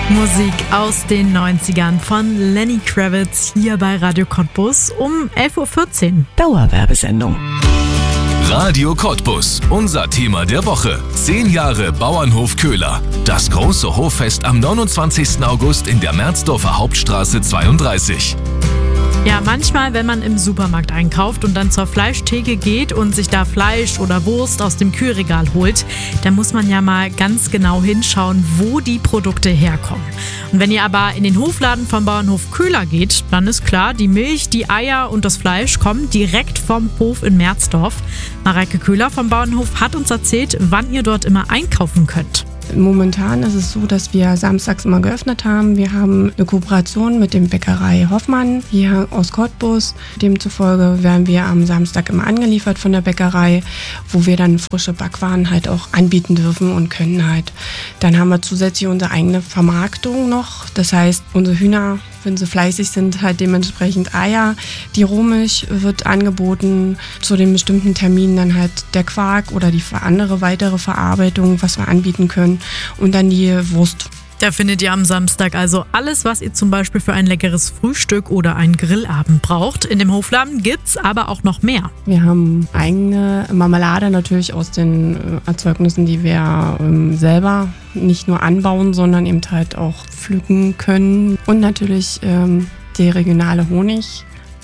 Musik aus den 90ern von Lenny Kravitz hier bei Radio Cottbus um 11.14 Uhr. Dauerwerbesendung. Radio Cottbus, unser Thema der Woche. 10 Jahre Bauernhof Köhler. Das große Hoffest am 29. August in der Merzdorfer Hauptstraße 32. Ja, manchmal, wenn man im Supermarkt einkauft und dann zur Fleischtheke geht und sich da Fleisch oder Wurst aus dem Kühlregal holt, dann muss man ja mal ganz genau hinschauen, wo die Produkte herkommen. Und wenn ihr aber in den Hofladen vom Bauernhof Köhler geht, dann ist klar, die Milch, die Eier und das Fleisch kommen direkt vom Hof in Merzdorf. Mareike Köhler vom Bauernhof hat uns erzählt, wann ihr dort immer einkaufen könnt. Momentan ist es so, dass wir samstags immer geöffnet haben. Wir haben eine Kooperation mit dem Bäckerei Hoffmann hier aus Cottbus. Demzufolge werden wir am Samstag immer angeliefert von der Bäckerei, wo wir dann frische Backwaren halt auch anbieten dürfen und können halt. Dann haben wir zusätzlich unsere eigene Vermarktung noch. Das heißt, unsere Hühner, wenn sie fleißig sind, halt dementsprechend Eier. Die Rohmilch wird angeboten, zu den bestimmten Terminen dann halt der Quark oder die andere weitere Verarbeitung, was wir anbieten können. Und dann die Wurst. Da findet ihr am Samstag also alles, was ihr zum Beispiel für ein leckeres Frühstück oder einen Grillabend braucht. In dem Hofladen gibt's aber auch noch mehr. Wir haben eigene Marmelade natürlich aus den Erzeugnissen, die wir selber nicht nur anbauen, sondern eben halt auch pflücken können. Und natürlich der regionale Honig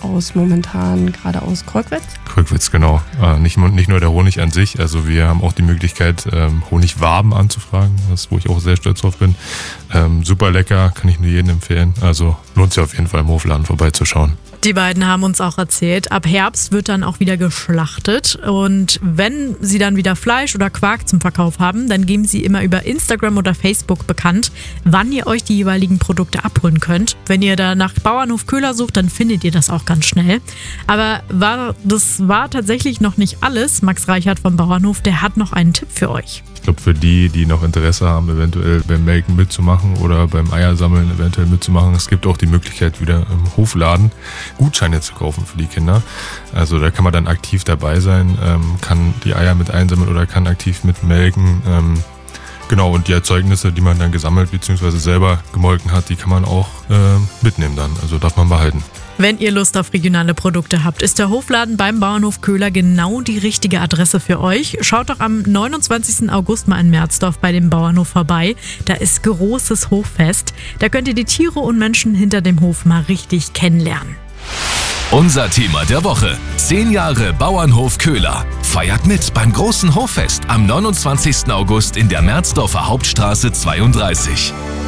gerade aus Kreukwitz. Kreukwitz, genau. Nicht nur der Honig an sich, also wir haben auch die Möglichkeit, Honigwaben anzufragen, wo ich auch sehr stolz drauf bin. Super lecker, kann ich nur jedem empfehlen. Also lohnt sich auf jeden Fall im Hofladen vorbeizuschauen. Die beiden haben uns auch erzählt, ab Herbst wird dann auch wieder geschlachtet und wenn sie dann wieder Fleisch oder Quark zum Verkauf haben, dann geben sie immer über Instagram oder Facebook bekannt, wann ihr euch die jeweiligen Produkte abholen könnt. Wenn ihr da nach Bauernhof Köhler sucht, dann findet ihr das auch ganz schnell. Aber das war tatsächlich noch nicht alles. Max Reichert vom Bauernhof, der hat noch einen Tipp für euch. Ich glaube, für die noch Interesse haben, eventuell beim Melken mitzumachen oder beim Eiersammeln eventuell mitzumachen, es gibt auch die Möglichkeit, wieder im Hofladen Gutscheine zu kaufen für die Kinder. Also da kann man dann aktiv dabei sein, kann die Eier mit einsammeln oder kann aktiv mit melken. Genau, und die Erzeugnisse, die man dann gesammelt bzw. selber gemolken hat, die kann man auch mitnehmen dann. Also darf man behalten. Wenn ihr Lust auf regionale Produkte habt, ist der Hofladen beim Bauernhof Köhler genau die richtige Adresse für euch. Schaut doch am 29. August mal in Merzdorf bei dem Bauernhof vorbei. Da ist großes Hoffest. Da könnt ihr die Tiere und Menschen hinter dem Hof mal richtig kennenlernen. Unser Thema der Woche. 10 Jahre Bauernhof Köhler. Feiert mit beim großen Hoffest am 29. August in der Merzdorfer Hauptstraße 32.